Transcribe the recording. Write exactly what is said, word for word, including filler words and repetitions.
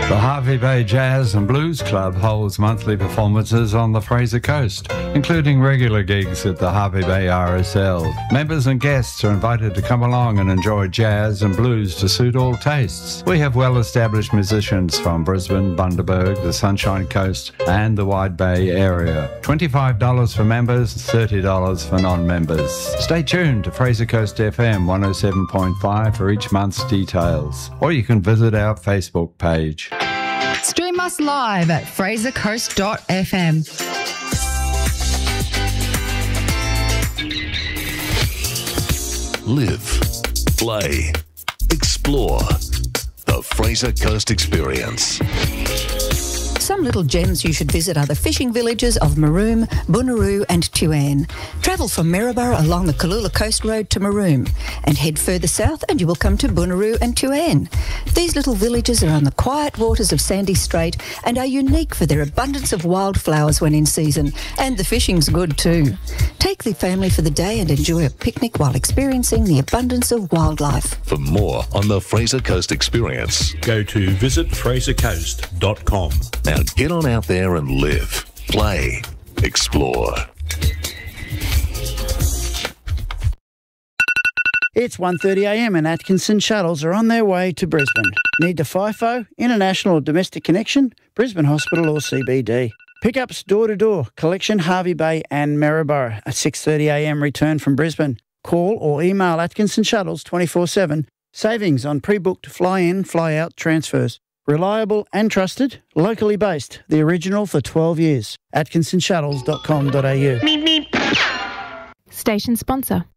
The Hervey Bay Jazz and Blues Club holds monthly performances on the Fraser Coast, including regular gigs at the Hervey Bay R S L. Members and guests are invited to come along and enjoy jazz and blues to suit all tastes. We have well-established musicians from Brisbane, Bundaberg, the Sunshine Coast and the Wide Bay area. twenty-five dollars for members, thirty dollars for non-members. Stay tuned to Fraser Coast F M one oh seven point five for each month's details, or you can visit our Facebook page. Stream us live at fraser coast dot f m. Live, play, explore. The Fraser Coast Experience. Some little gems you should visit are the fishing villages of Maroom, Bunuroo and Tuan. Travel from Maryborough along the Kalula Coast Road to Maroom and head further south and you will come to Bunuroo and Tuan. These little villages are on the quiet waters of Sandy Strait and are unique for their abundance of wildflowers when in season, and the fishing's good too. Take the family for the day and enjoy a picnic while experiencing the abundance of wildlife. For more on the Fraser Coast Experience, go to visit fraser coast dot com. Now get on out there and live, play, explore. It's one thirty a m and Atkinson shuttles are on their way to Brisbane. Need to FIFO, international or domestic connection, Brisbane Hospital or C B D. Pickups door-to-door, collection Hervey Bay and Maryborough. A six thirty a m return from Brisbane. Call or email Atkinson Shuttles twenty-four seven. Savings on pre-booked fly-in, fly-out transfers. Reliable and trusted, locally based. The original for twelve years. atkinson shuttles dot com dot a u. Station sponsor.